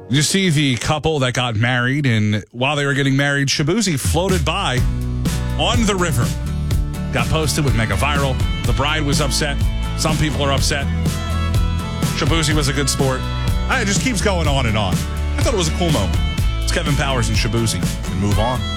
You see the couple that got married, and while they were getting married, Shaboozey floated by on the river. Got posted with mega viral. The bride was upset. Some people are upset. Shaboozey was a good sport. It just keeps going on and on. I thought it was a cool moment. It's Kevin Powers and Shaboozey. And move on.